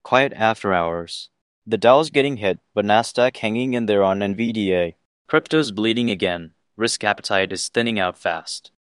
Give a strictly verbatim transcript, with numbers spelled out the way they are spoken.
Quiet after hours. The Dow's getting hit, but Nasdaq hanging in there on Nvidia. Crypto's bleeding again. Risk appetite is thinning out fast.